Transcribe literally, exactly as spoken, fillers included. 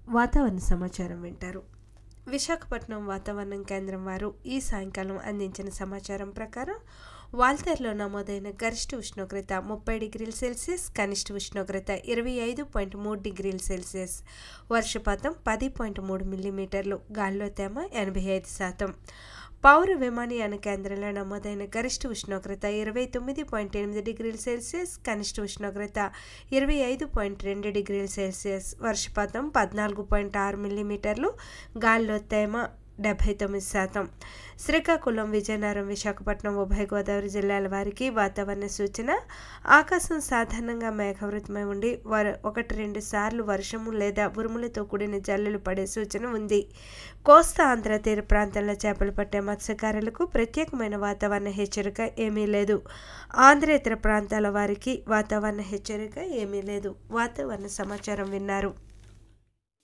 వాతావరణ సమాచారం వింటారు. విశాఖపట్నం వాతావరణం కేంద్రం వారు ఈ సాయంకాలం అందించిన సమాచారం ప్రకారం వాల్తేరులో నమోదైన గరిష్ట ఉష్ణోగ్రత ముప్పై డిగ్రీల సెల్సియస్, కనిష్ట ఉష్ణోగ్రత ఇరవై ఐదు పాయింట్ మూడు డిగ్రీల సెల్సియస్, వర్షపాతం పది పాయింట్ మూడు మిల్లీమీటర్లు, గాలిలో తేమ ఎనభై ఐదు శాతం. పౌర విమానయాన కేంద్రంలో నమోదైన గరిష్ట ఉష్ణోగ్రత ఇరవై తొమ్మిది పాయింట్ ఎనిమిది డిగ్రీల సెల్సియస్, కనిష్ట ఉష్ణోగ్రత ఇరవై ఐదు పాయింట్ రెండు డిగ్రీల సెల్సియస్, వర్షపాతం పద్నాలుగు పాయింట్ ఆరు మిల్లీమీటర్లు, గాలిలో తేమ డెబ్బై తొమ్మిది శాతం. శ్రీకాకుళం, విజయనగరం, విశాఖపట్నం ఉభయ గోదావరి జిల్లాల వారికి వాతావరణ సూచన. ఆకాశం సాధారణంగా మేఘావృతమై ఉండి వర ఒకటి రెండు సార్లు వర్షము లేదా ఉరుములతో కూడిన జల్లులు పడే సూచన ఉంది. కోస్తా ఆంధ్ర తీర ప్రాంతాల్లో చేపలు పట్టే మత్స్యకారులకు ప్రత్యేకమైన వాతావరణ హెచ్చరిక ఏమీ లేదు. ఆంధ్రేతర ప్రాంతాల వారికి వాతావరణ హెచ్చరిక ఏమీ లేదు. వాతావరణ సమాచారం విన్నారు.